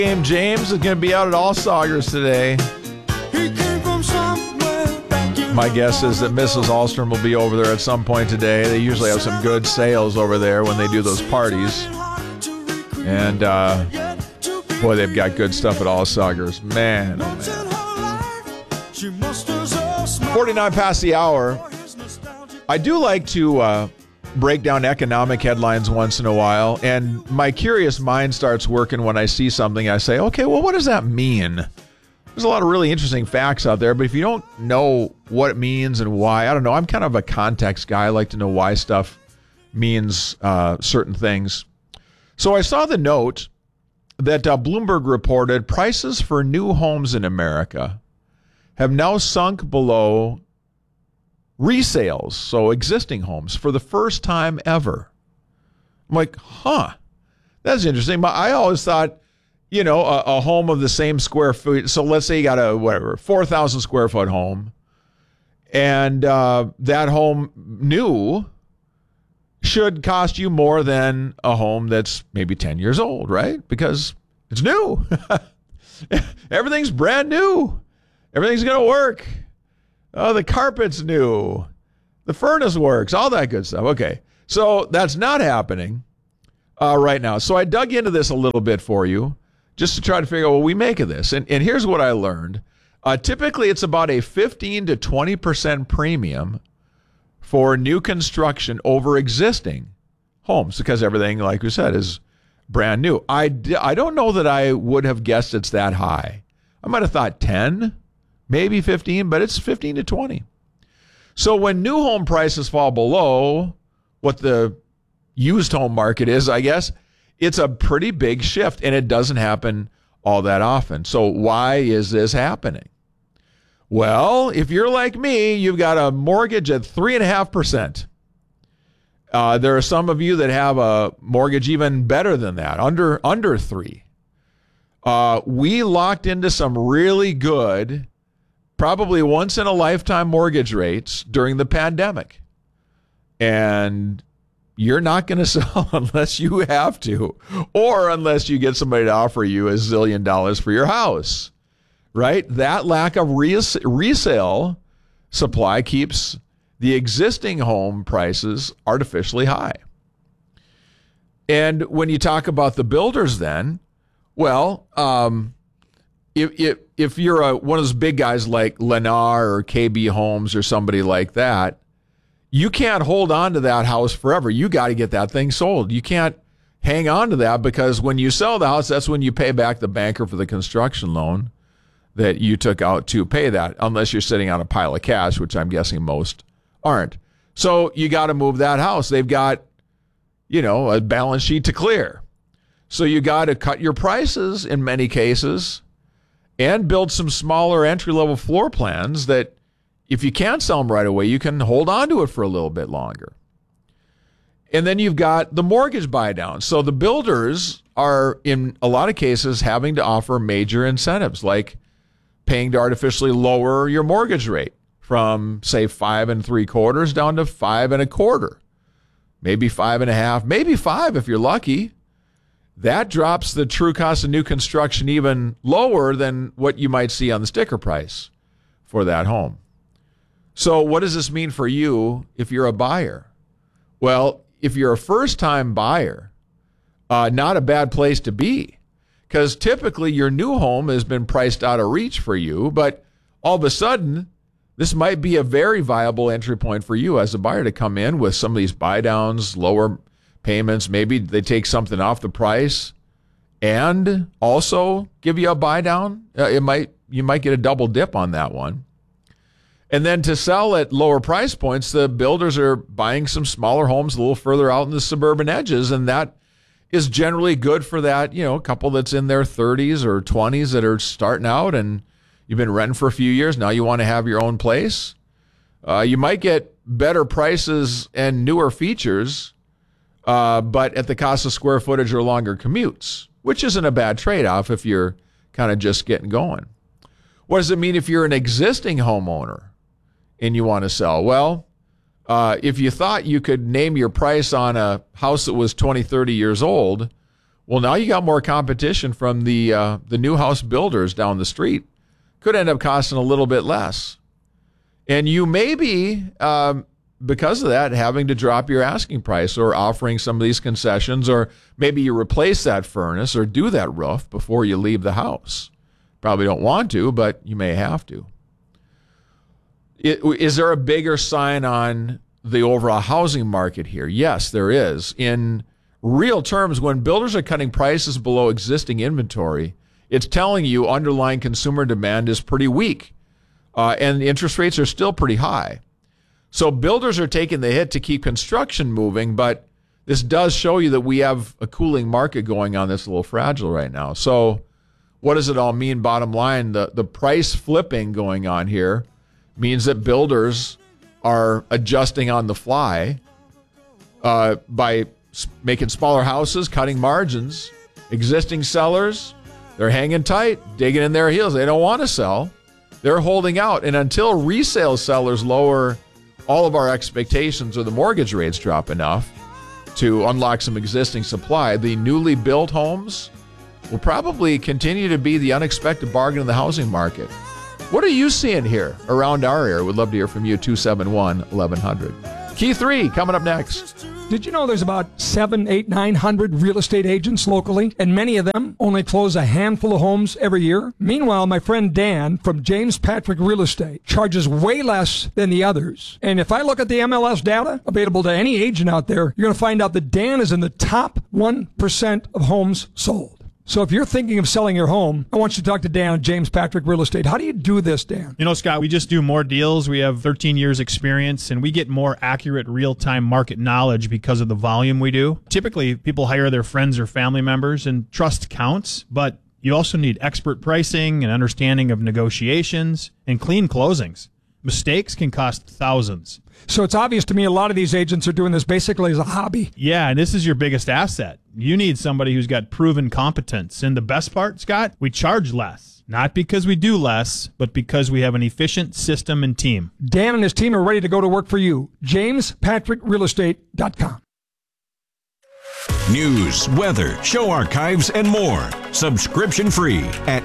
James is going to be out at All Saugers today. My guess is that Mrs. Alstrom will be over there at some point today. They usually have some good sales over there when they do those parties. And, boy, they've got good stuff at All Saugers. Man, oh man. 49 past the hour. I do like to break down economic headlines once in a while, and my curious mind starts working when I see something. I say, okay, well, what does that mean? There's a lot of really interesting facts out there, but if you don't know what it means and why, I don't know. I'm kind of a context guy. I like to know why stuff means certain things. So I saw the note that Bloomberg reported prices for new homes in America have now sunk below resales, so existing homes, for the first time ever. I'm like, that's interesting. But I always thought, you know, a home of the same square foot. So let's say you got a 4,000 square foot home, and that home new should cost you more than a home that's maybe 10 years old, right? Because it's new. Everything's brand new. Everything's going to work. Oh, the carpet's new. The furnace works. All that good stuff. Okay. So that's not happening right now. So I dug into this a little bit for you just to try to figure out what we make of this. And here's what I learned. Typically, it's about a 15 to 20% premium for new construction over existing homes because everything, like we said, is brand new. I don't know that I would have guessed it's that high. I might have thought 10, maybe 15, but it's 15 to 20. So when new home prices fall below what the used home market is, I guess, it's a pretty big shift, and it doesn't happen all that often. So why is this happening? Well, if you're like me, you've got a mortgage at 3.5%. There are some of you that have a mortgage even better than that, under 3. We locked into some really good, probably once in a lifetime mortgage rates during the pandemic. And you're not going to sell unless you have to, or unless you get somebody to offer you $1 zillion for your house, right? That lack of resale supply keeps the existing home prices artificially high. And when you talk about the builders then, well, if you're one of those big guys like Lennar or KB Homes or somebody like that, you can't hold on to that house forever. You got to get that thing sold. You can't hang on to that because when you sell the house, that's when you pay back the banker for the construction loan that you took out to pay that, unless you're sitting on a pile of cash, which I'm guessing most aren't. So you got to move that house. They've got, a balance sheet to clear. So you got to cut your prices in many cases and build some smaller entry-level floor plans that if you can't sell them right away, you can hold on to it for a little bit longer. And then you've got the mortgage buy down. So the builders are, in a lot of cases, having to offer major incentives, like paying to artificially lower your mortgage rate from, say, 5 3/4 down to 5 1/4, maybe 5 1/2, maybe 5 if you're lucky. That drops the true cost of new construction even lower than what you might see on the sticker price for that home. So what does this mean for you if you're a buyer? Well, if you're a first-time buyer, not a bad place to be, because typically your new home has been priced out of reach for you, but all of a sudden, this might be a very viable entry point for you as a buyer to come in with some of these buy downs, lower payments. Maybe they take something off the price and also give you a buy down. You might get a double dip on that one. And then to sell at lower price points, the builders are buying some smaller homes a little further out in the suburban edges, and that is generally good for that, couple that's in their 30s or 20s that are starting out and you've been renting for a few years. Now you want to have your own place. You might get better prices and newer features, but at the cost of square footage or longer commutes, which isn't a bad trade-off if you're kind of just getting going. What does it mean if you're an existing homeowner and you want to sell? Well, if you thought you could name your price on a house that was 20, 30 years old, Well, now you got more competition from the new house builders down the street. Could end up costing a little bit less. And you may be, because of that, having to drop your asking price or offering some of these concessions, or maybe you replace that furnace or do that roof before you leave the house. Probably don't want to, but you may have to. Is there a bigger sign on the overall housing market here? Yes, there is. In real terms, when builders are cutting prices below existing inventory, it's telling you underlying consumer demand is pretty weak, and interest rates are still pretty high. So builders are taking the hit to keep construction moving, but this does show you that we have a cooling market going on that's a little fragile right now. So what does it all mean? Bottom line, the price flipping going on here means that builders are adjusting on the fly by making smaller houses, cutting margins. Existing sellers, they're hanging tight, digging in their heels. They don't want to sell. They're holding out. And until resale sellers lower all of our expectations or the mortgage rates drop enough to unlock some existing supply, the newly built homes will probably continue to be the unexpected bargain in the housing market. What are you seeing here around our area? We'd love to hear from you, 271-1100. Key 3 coming up next. Did you know there's about 700, 800, 900 real estate agents locally, and many of them only close a handful of homes every year? Meanwhile, my friend Dan from James Patrick Real Estate charges way less than the others. And if I look at the MLS data available to any agent out there, you're going to find out that Dan is in the top 1% of homes sold. So if you're thinking of selling your home, I want you to talk to Dan at James Patrick Real Estate. How do you do this, Dan? You know, Scott, we just do more deals. We have 13 years experience, and we get more accurate real-time market knowledge because of the volume we do. Typically, people hire their friends or family members, and trust counts, but you also need expert pricing and understanding of negotiations and clean closings. Mistakes can cost thousands. So it's obvious to me a lot of these agents are doing this basically as a hobby. Yeah, and this is your biggest asset. You need somebody who's got proven competence. And the best part, Scott, we charge less. Not because we do less, but because we have an efficient system and team. Dan and his team are ready to go to work for you. JamesPatrickRealEstate.com. News, weather, show archives, and more. Subscription free at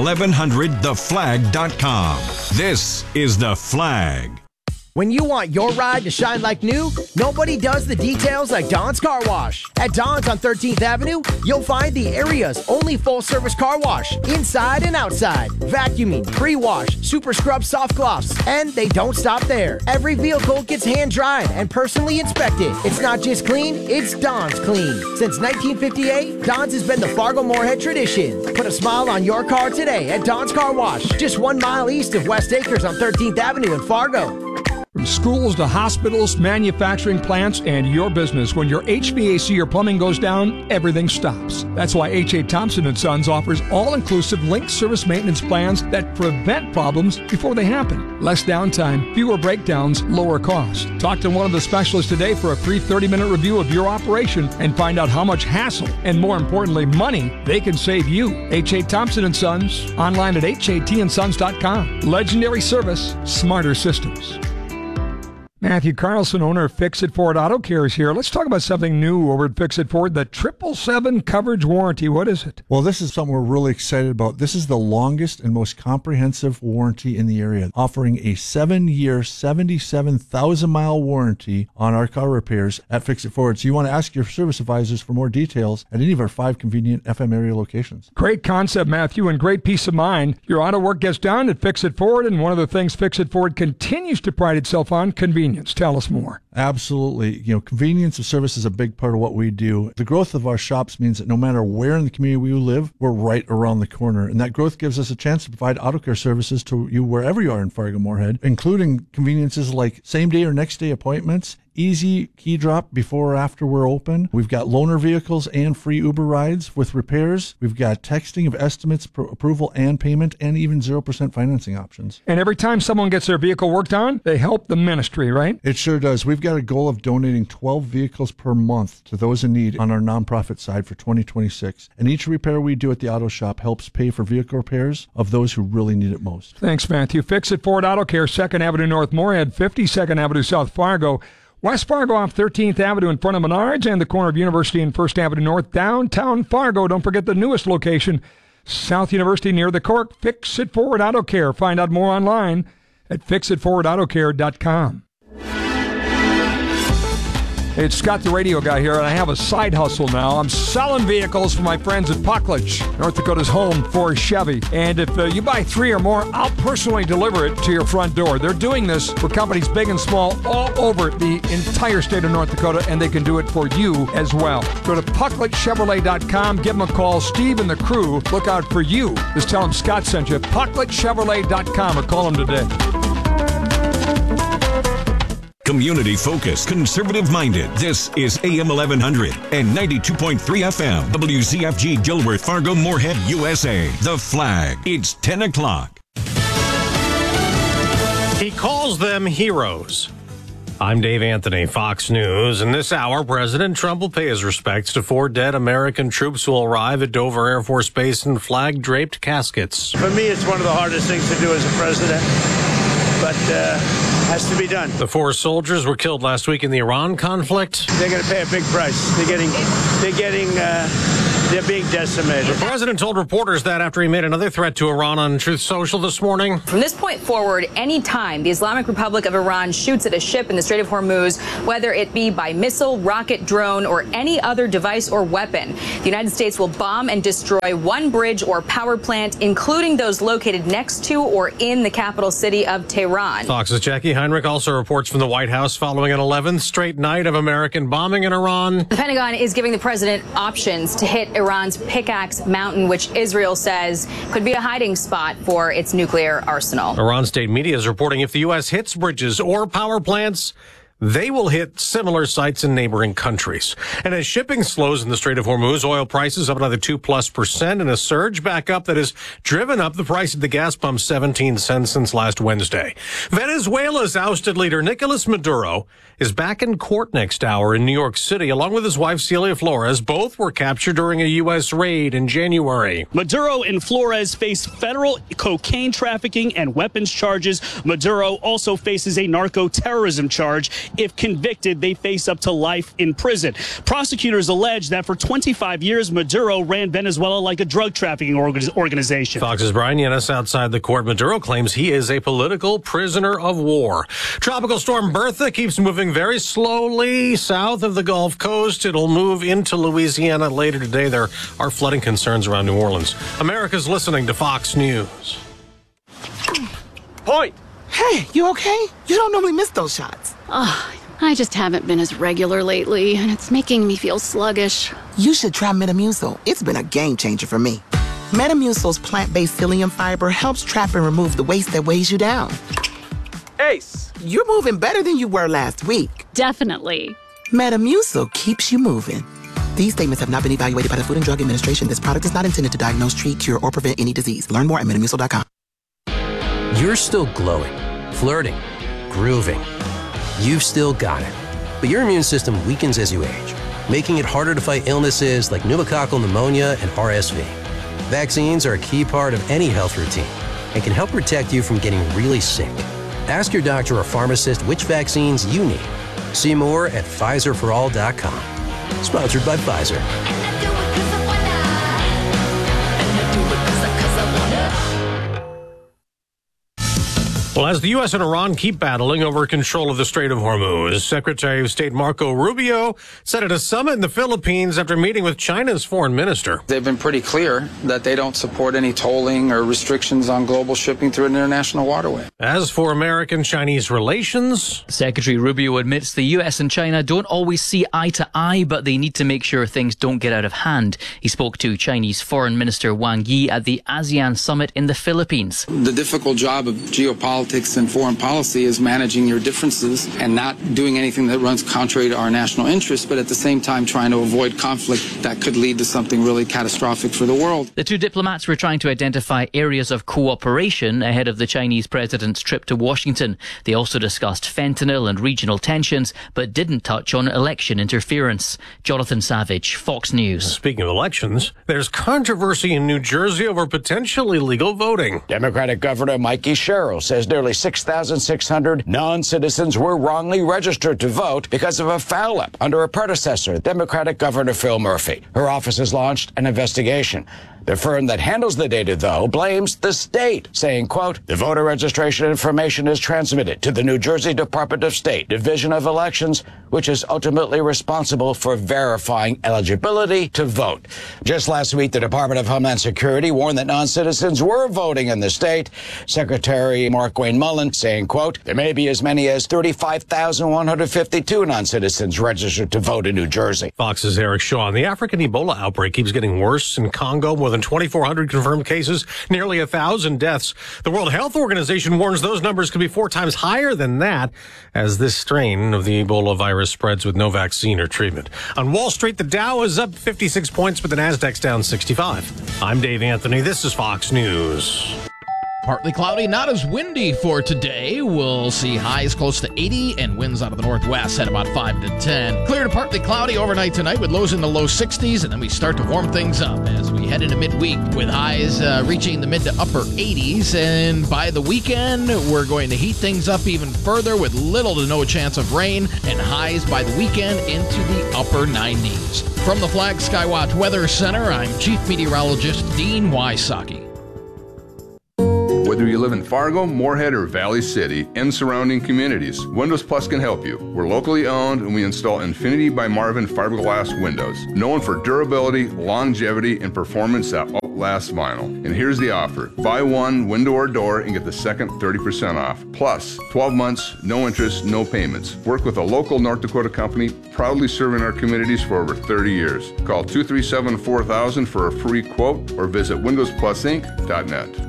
AM1100theflag.com. This is The Flag. When you want your ride to shine like new, nobody does the details like Don's Car Wash. At Don's on 13th Avenue, you'll find the area's only full-service car wash, inside and outside. Vacuuming, pre-wash, super scrub soft gloss, and they don't stop there. Every vehicle gets hand-dried and personally inspected. It's not just clean, it's Don's clean. Since 1958, Don's has been the Fargo-Moorhead tradition. Put a smile on your car today at Don's Car Wash, just 1 mile east of West Acres on 13th Avenue in Fargo. From schools to hospitals, manufacturing plants, and your business, when your HVAC or plumbing goes down, everything stops. That's why H.A. Thompson & Sons offers all-inclusive linked service maintenance plans that prevent problems before they happen. Less downtime, fewer breakdowns, lower cost. Talk to one of the specialists today for a free 30-minute review of your operation and find out how much hassle and, more importantly, money they can save you. H.A. Thompson & Sons, online at hatandsons.com. Legendary service, smarter systems. Matthew Carlson, owner of Fix It Ford Auto Care, is here. Let's talk about something new over at Fix It Ford, the 777 coverage warranty. What is it? Well, this is something we're really excited about. This is the longest and most comprehensive warranty in the area, offering a 7-year, 77,000-mile warranty on our car repairs at Fix It Ford. So you want to ask your service advisors for more details at any of our 5 convenient FM area locations. Great concept, Matthew, and great peace of mind. Your auto work gets done at Fix It Ford, and one of the things Fix It Ford continues to pride itself on, convenience. Tell us more. Absolutely. You know, convenience of service is a big part of what we do. The growth of our shops means that no matter where in the community we live, we're right around the corner. And that growth gives us a chance to provide auto care services to you wherever you are in Fargo-Moorhead, including conveniences like same-day or next-day appointments, easy key drop before or after we're open. We've got loaner vehicles and free Uber rides with repairs. We've got texting of estimates, approval and payment, and even 0% financing options. And every time someone gets their vehicle worked on, they help the ministry, right? It sure does. We've got a goal of donating 12 vehicles per month to those in need on our nonprofit side for 2026. And each repair we do at the auto shop helps pay for vehicle repairs of those who really need it most. Thanks, Matthew. Fix It Ford Auto Care, 2nd Avenue North Moorhead, 52nd Avenue South Fargo. West Fargo off 13th Avenue in front of Menards and the corner of University and 1st Avenue North, downtown Fargo. Don't forget the newest location, South University near the Cork. Fix It Forward Auto Care. Find out more online at fixitforwardautocare.com. Hey, it's Scott the Radio Guy here, and I have a side hustle now. I'm selling vehicles for my friends at Puckledge, North Dakota's home for Chevy. And if you buy 3 or more, I'll personally deliver it to your front door. They're doing this for companies big and small all over the entire state of North Dakota, and they can do it for you as well. Go to PuckledgeChevrolet.com, give them a call. Steve and the crew look out for you. Just tell them Scott sent you. PuckledgeChevrolet.com or call them today. Community-focused, conservative-minded. This is AM 1100 and 92.3 FM. WZFG Gilworth, Fargo, Moorhead, USA. The Flag. It's 10 o'clock. He calls them heroes. I'm Dave Anthony, Fox News. In this hour, President Trump will pay his respects to 4 dead American troops who will arrive at Dover Air Force Base in flag-draped caskets. For me, it's one of the hardest things to do as a president, but has to be done. The 4 soldiers were killed last week in the Iran conflict. They're going to pay a big price. They're being decimated. The president told reporters that after he made another threat to Iran on Truth Social this morning. From this point forward, any time the Islamic Republic of Iran shoots at a ship in the Strait of Hormuz, whether it be by missile, rocket, drone, or any other device or weapon, the United States will bomb and destroy one bridge or power plant, including those located next to or in the capital city of Tehran. Fox's Jackie Heinrich also reports from the White House following an 11th straight night of American bombing in Iran. The Pentagon is giving the president options to hit Iran's Pickaxe Mountain, which Israel says could be a hiding spot for its nuclear arsenal. Iran state media is reporting if the U.S. hits bridges or power plants, they will hit similar sites in neighboring countries. And as shipping slows in the Strait of Hormuz, oil prices up another 2+% in a surge back up that has driven up the price at the gas pump 17 cents since last Wednesday. Venezuela's ousted leader Nicolas Maduro is back in court next hour in New York City, along with his wife Celia Flores. Both were captured during a U.S. raid in January. Maduro and Flores face federal cocaine trafficking and weapons charges. Maduro also faces a narco-terrorism charge. If convicted, they face up to life in prison. Prosecutors allege that for 25 years, Maduro ran Venezuela like a drug trafficking organization. Fox's Brian Yennis outside the court. Maduro claims he is a political prisoner of war. Tropical storm Bertha keeps moving very slowly south of the Gulf Coast. It'll move into Louisiana later today. There are flooding concerns around New Orleans. America's listening to Fox News. Point. Hey, you okay? You don't normally miss those shots. I just haven't been as regular lately, and it's making me feel sluggish. You should try Metamucil. It's been a game changer for me. Metamucil's plant-based psyllium fiber helps trap and remove the waste that weighs you down. Ace, you're moving better than you were last week. Definitely. Metamucil keeps you moving. These statements have not been evaluated by the Food and Drug Administration. This product is not intended to diagnose, treat, cure, or prevent any disease. Learn more at Metamucil.com. You're still glowing, flirting, grooving. You've still got it. But your immune system weakens as you age, making it harder to fight illnesses like pneumococcal pneumonia and RSV. Vaccines are a key part of any health routine and can help protect you from getting really sick. Ask your doctor or pharmacist which vaccines you need. See more at PfizerForAll.com. Sponsored by Pfizer. Well, as the U.S. and Iran keep battling over control of the Strait of Hormuz, Secretary of State Marco Rubio said at a summit in the Philippines after meeting with China's foreign minister. They've been pretty clear that they don't support any tolling or restrictions on global shipping through an international waterway. As for American-Chinese relations, Secretary Rubio admits the U.S. and China don't always see eye to eye, but they need to make sure things don't get out of hand. He spoke to Chinese Foreign Minister Wang Yi at the ASEAN summit in the Philippines. The difficult job of geopolitics and foreign policy is managing your differences and not doing anything that runs contrary to our national interests, but at the same time trying to avoid conflict that could lead to something really catastrophic for the world. The two diplomats were trying to identify areas of cooperation ahead of the Chinese president's trip to Washington. They also discussed fentanyl and regional tensions, but didn't touch on election interference. Jonathan Savage, Fox News. Speaking of elections, there's controversy in New Jersey over potential illegal voting. Democratic Governor Mikey Sherrill says nearly 6,600 non-citizens were wrongly registered to vote because of a foul-up under her predecessor, Democratic Governor Phil Murphy. Her office has launched an investigation. The firm that handles the data, though, blames the state, saying, quote, the voter registration information is transmitted to the New Jersey Department of State Division of Elections, which is ultimately responsible for verifying eligibility to vote. Just last week, the Department of Homeland Security warned that non-citizens were voting in the state. Secretary Mark Wayne Mullen saying, quote, there may be as many as 35,152 non-citizens registered to vote in New Jersey. Fox's Eric Shaw. The African Ebola outbreak keeps getting worse in Congo. More than 2,400 confirmed cases, nearly 1,000 deaths. The World Health Organization warns those numbers could be 4 times higher than that as this strain of the Ebola virus spreads with no vaccine or treatment. On Wall Street, the Dow is up 56 points, but the Nasdaq's down 65. I'm Dave Anthony. This is Fox News. Partly cloudy, not as windy for today. We'll see highs close to 80 and winds out of the northwest at about 5 to 10. Clear to partly cloudy overnight tonight with lows in the low 60s, and then we start to warm things up as we head into midweek with highs reaching the mid to upper 80s. And by the weekend, we're going to heat things up even further with little to no chance of rain and highs by the weekend into the upper 90s. From the Flag Skywatch Weather Center, I'm Chief Meteorologist Dean Wysocki. Whether you live in Fargo, Moorhead, or Valley City and surrounding communities, Windows Plus can help you. We're locally owned and we install Infinity by Marvin fiberglass windows, known for durability, longevity, and performance that outlasts vinyl. And here's the offer. Buy one window or door and get the second 30% off. Plus, 12 months, no interest, no payments. Work with a local North Dakota company proudly serving our communities for over 30 years. Call 237-4000 for a free quote or visit windowsplusinc.net.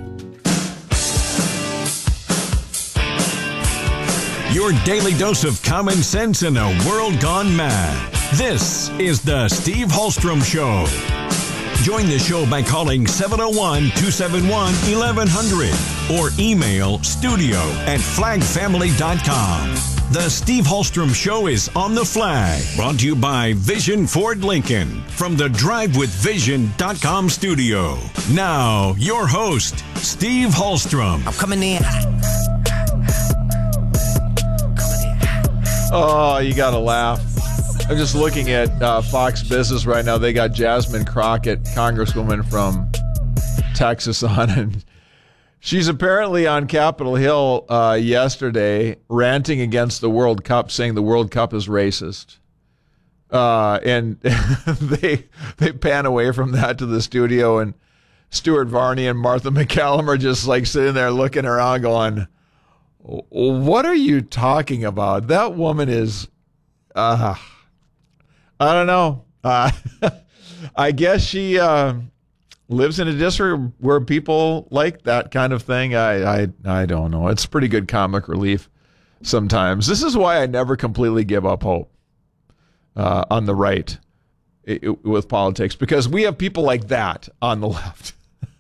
Your daily dose of common sense in a world gone mad. This is the Steve Hallstrom Show. Join the show by calling 701-271-1100 or email studio@flagfamily.com. The Steve Hallstrom Show is on the Flag, brought to you by Vision Ford Lincoln from the DriveWithVision.com studio. Now, your host, Steve Hallstrom. I'm coming in. Oh, you got to laugh. I'm just looking at Fox Business right now. They got Jasmine Crockett, Congresswoman from Texas, on, and she's apparently on Capitol Hill yesterday ranting against the World Cup, saying the World Cup is racist. And they pan away from that to the studio, and Stuart Varney and Martha McCallum are just like sitting there looking around going, what are you talking about? That woman is, I don't know. I guess she lives in a district where people like that kind of thing. I don't know. It's pretty good comic relief sometimes. This is why I never completely give up hope on the right with politics, because we have people like that on the left.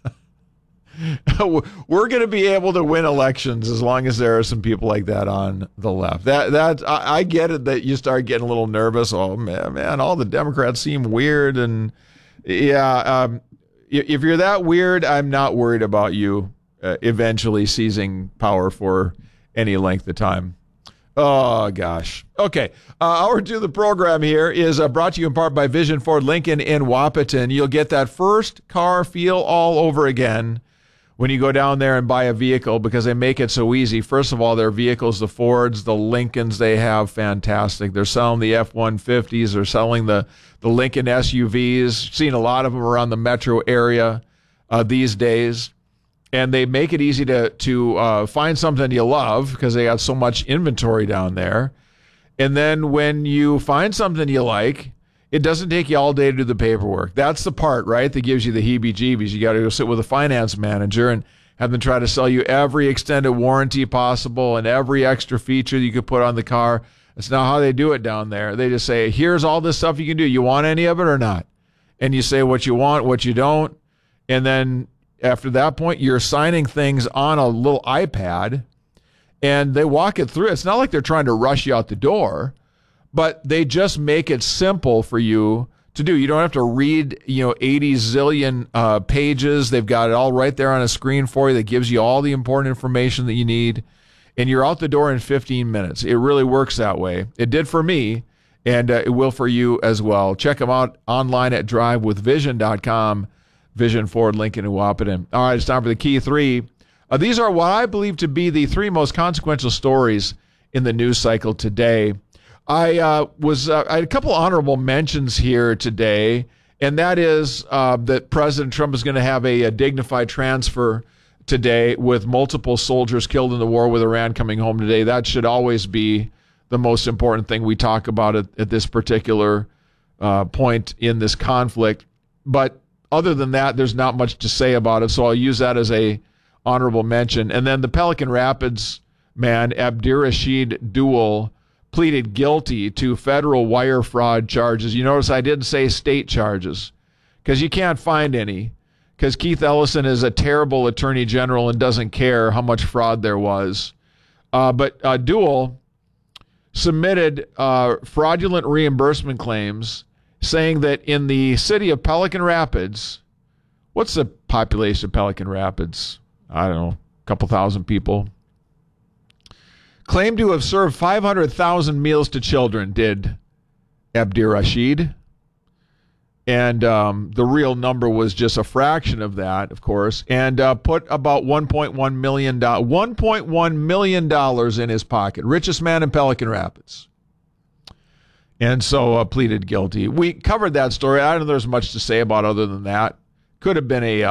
We're going to be able to win elections as long as there are some people like that on the left. I get it that you start getting a little nervous. Oh man, all the Democrats seem weird, and yeah, if you're that weird, I'm not worried about you eventually seizing power for any length of time. Oh gosh. Okay, hour 2 of the program here is brought to you in part by Vision Ford Lincoln in Wahpeton. You'll get that first car feel all over again when you go down there and buy a vehicle, because they make it so easy. First of all, their vehicles, the Fords, the Lincolns, they have fantastic. They're selling the F-150s. They're selling the Lincoln SUVs. Seen a lot of them around the metro area these days. And they make it easy to find something you love, because they got so much inventory down there. And then when you find something you like, it doesn't take you all day to do the paperwork. That's the part, right, that gives you the heebie-jeebies. You got to go sit with a finance manager and have them try to sell you every extended warranty possible and every extra feature you could put on the car. That's not how they do it down there. They just say, here's all this stuff you can do. You want any of it or not? And you say what you want, what you don't. And then after that point, you're signing things on a little iPad, and they walk it through. It's not like they're trying to rush you out the door, but they just make it simple for you to do. You don't have to read, 80 zillion pages. They've got it all right there on a screen for you that gives you all the important information that you need. And you're out the door in 15 minutes. It really works that way. It did for me, and it will for you as well. Check them out online at drivewithvision.com. Vision, Ford, Lincoln, and Wahpeton. All right, it's time for the Key 3. These are what I believe to be the 3 most consequential stories in the news cycle today. I had a couple honorable mentions here today, and that is that President Trump is going to have a dignified transfer today with multiple soldiers killed in the war with Iran coming home today. That should always be the most important thing we talk about at this particular point in this conflict. But other than that, there's not much to say about it, so I'll use that as a honorable mention. And then the Pelican Rapids man, Abdirashid Dual, pleaded guilty to federal wire fraud charges. You notice I didn't say state charges because you can't find any, because Keith Ellison is a terrible attorney general and doesn't care how much fraud there was. But Dual submitted fraudulent reimbursement claims saying that in the city of Pelican Rapids, what's the population of Pelican Rapids? I don't know, a couple thousand people. Claimed to have served 500,000 meals to children, did Abdirashid. And the real number was just a fraction of that, of course, and put about $1.1 million in his pocket. Richest man in Pelican Rapids. And so pleaded guilty. We covered that story. I don't know there's much to say about other than that. Could have been a